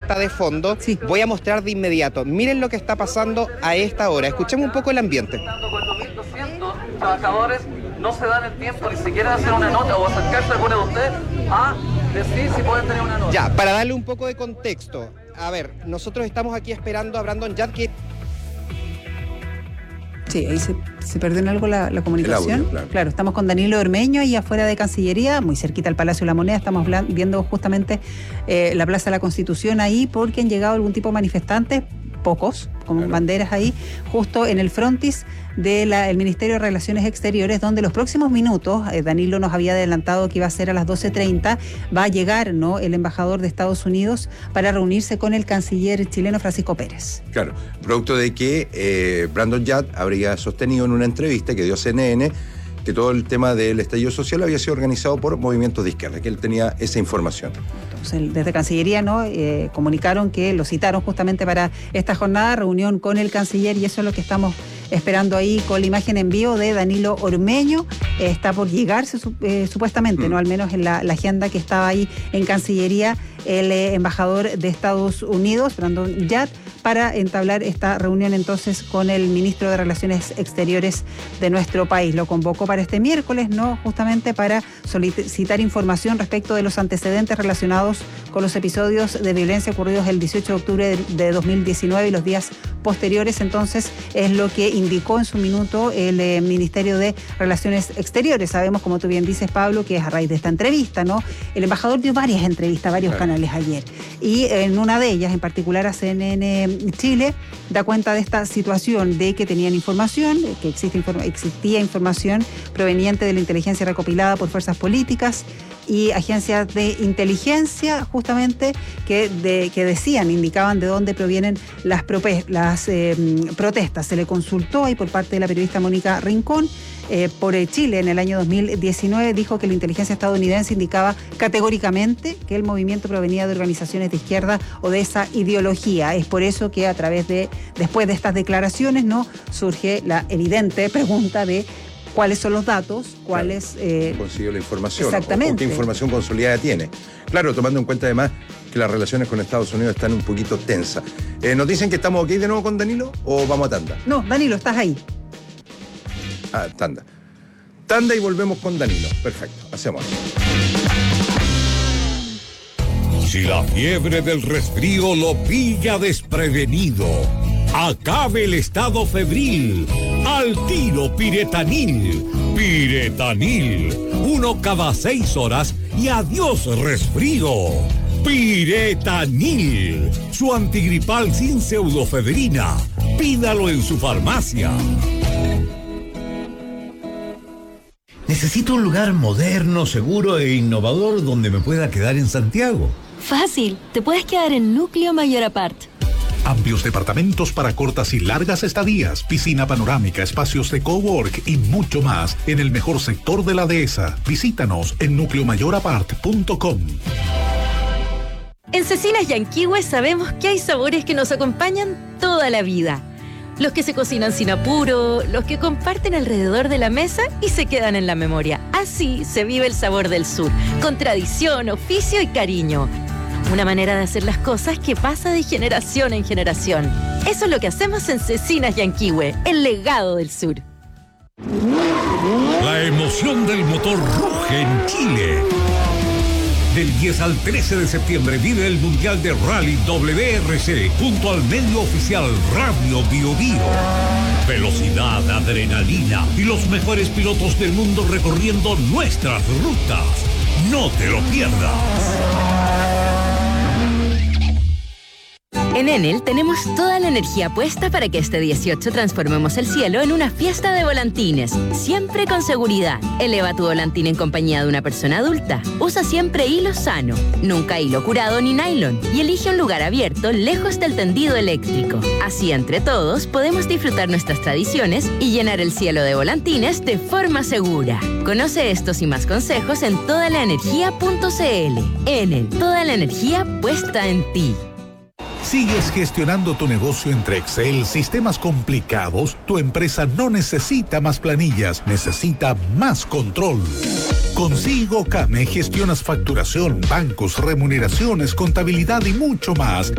está de fondo, sí, voy a mostrar de inmediato. Miren lo que está pasando a esta hora. Escuchemos un poco el ambiente. 4.200 trabajadores no se dan el tiempo ni siquiera de hacer una nota o acercarse a alguno de ustedes a decir si pueden tener una nota. Ya, para darle un poco de contexto. A ver, nosotros estamos aquí esperando a Brandon Yat, que... Sí, ahí se perdió en algo la comunicación. El audio, claro, estamos con Danilo Ormeño ahí afuera de Cancillería, muy cerquita al Palacio de la Moneda. Estamos viendo justamente la Plaza de la Constitución ahí, porque han llegado algún tipo de manifestantes, pocos, con banderas ahí, justo en el frontis del Ministerio de Relaciones Exteriores, donde los próximos minutos, Danilo nos había adelantado que iba a ser a las 12:30, va a llegar, ¿no?, el embajador de Estados Unidos para reunirse con el canciller chileno Francisco Pérez. Claro, producto de que Brandon Yat habría sostenido en una entrevista que dio CNN que todo el tema del estallido social había sido organizado por movimientos de izquierda, que él tenía esa información. Entonces, desde Cancillería, ¿no?, comunicaron que lo citaron justamente para esta jornada, reunión con el canciller, y eso es lo que estamos esperando ahí con la imagen en vivo de Danilo Ormeño. Está por llegarse supuestamente, ¿no?, al menos en la agenda que estaba ahí en Cancillería, el embajador de Estados Unidos, Brandon Yat, para entablar esta reunión entonces con el ministro de Relaciones Exteriores de nuestro país. Lo convocó para este miércoles, ¿no?, justamente para solicitar información respecto de los antecedentes relacionados con los episodios de violencia ocurridos el 18 de octubre de 2019 y los días posteriores. Entonces, es lo que indicó en su minuto el Ministerio de Relaciones Exteriores. Sabemos, como tú bien dices, Pablo, que es a raíz de esta entrevista, ¿no? El embajador dio varias entrevistas a varios canales ayer, y en una de ellas, en particular a CNN Chile, da cuenta de esta situación de que tenían información, que existía información proveniente de la inteligencia recopilada por fuerzas políticas y agencias de inteligencia, justamente, que indicaban de dónde provienen las protestas. Se le consultó ahí por parte de la periodista Mónica Rincón por Chile en el año 2019, dijo que la inteligencia estadounidense indicaba categóricamente que el movimiento provenía de organizaciones de izquierda o de esa ideología. Es por eso que después de estas declaraciones, ¿no?, surge la evidente pregunta de cuáles son los datos, consiguió la información, exactamente, o qué información consolidada tiene. Claro, tomando en cuenta además que las relaciones con Estados Unidos están un poquito tensas. ¿Nos dicen que estamos ok de nuevo con Danilo o vamos a tanda? No, Danilo, estás ahí. Tanda. Tanda y volvemos con Danilo. Perfecto, hacemos eso. Si la fiebre del resfrío lo pilla desprevenido, acabe el estado febril. Al tiro Piretanil. Piretanil. 1 cada 6 horas y adiós resfrío. Piretanil. Su antigripal sin pseudofedrina. Pídalo en su farmacia. Necesito un lugar moderno, seguro e innovador donde me pueda quedar en Santiago. Fácil, te puedes quedar en Núcleo Mayor Apart. Amplios departamentos para cortas y largas estadías, piscina panorámica, espacios de cowork y mucho más en el mejor sector de la dehesa. Visítanos en nucleomayorapart.com. En Cecinas Yanquihue sabemos que hay sabores que nos acompañan toda la vida. Los que se cocinan sin apuro, los que comparten alrededor de la mesa y se quedan en la memoria. Así se vive el sabor del sur, con tradición, oficio y cariño. Una manera de hacer las cosas que pasa de generación en generación. Eso es lo que hacemos en Cecinas Yanquihue, el legado del sur. La emoción del motor ruge en Chile. Del 10 al 13 de septiembre vive el Mundial de Rally WRC junto al medio oficial Radio Bio Bio. Velocidad, adrenalina y los mejores pilotos del mundo recorriendo nuestras rutas. No te lo pierdas. En Enel tenemos toda la energía puesta para que este 18 transformemos el cielo en una fiesta de volantines, siempre con seguridad. Eleva tu volantín en compañía de una persona adulta. Usa siempre hilo sano, nunca hilo curado ni nylon, y elige un lugar abierto lejos del tendido eléctrico. Así, entre todos, podemos disfrutar nuestras tradiciones y llenar el cielo de volantines de forma segura. Conoce estos y más consejos en todalaenergia.cl. Enel, toda la energía puesta en ti. ¿Sigues gestionando tu negocio entre Excel, sistemas complicados? Tu empresa no necesita más planillas, necesita más control. Con Sigo Kame gestionas facturación, bancos, remuneraciones, contabilidad y mucho más.